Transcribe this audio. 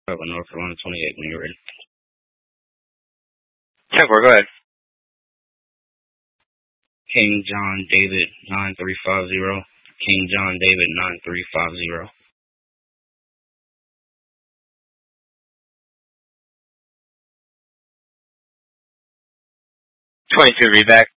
North Carolina 28 when you're ready. 10-4, go ahead. King John David 9350. King John David 9350. 22, read back.